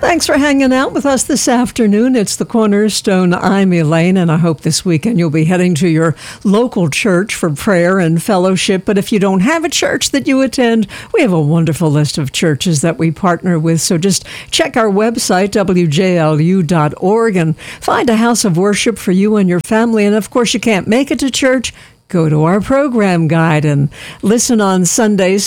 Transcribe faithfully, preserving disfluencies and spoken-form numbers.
Thanks for hanging out with us this afternoon. It's the Cornerstone. I'm Elaine, and I hope this weekend you'll be heading to your local church for prayer and fellowship. But if you don't have a church that you attend, we have a wonderful list of churches that we partner with. So just check our website, W J L U dot org, and find a house of worship for you and your family. And of course, you can't make it to church. Go to our program guide and listen on Sundays